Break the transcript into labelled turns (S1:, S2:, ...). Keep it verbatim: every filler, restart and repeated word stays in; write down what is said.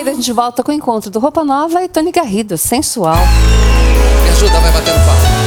S1: seguida a gente volta com o encontro do Roupa Nova e Tony Garrido, Sensual.
S2: Me ajuda, vai bater no pau.